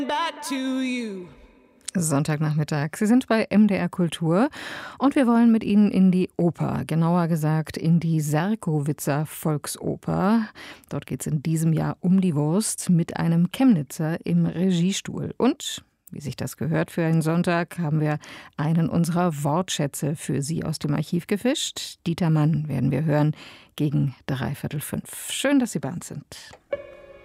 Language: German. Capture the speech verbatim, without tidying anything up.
Back to you. Sonntagnachmittag. Sie sind bei M D R Kultur und wir wollen mit Ihnen in die Oper, genauer gesagt in die Serkowitzer Volksoper. Dort geht es in diesem Jahr um die Wurst mit einem Chemnitzer im Regiestuhl. Und, wie sich das gehört für einen Sonntag, haben wir einen unserer Wortschätze für Sie aus dem Archiv gefischt. Dieter Mann werden wir hören gegen dreiviertel fünf. Schön, dass Sie bei uns sind.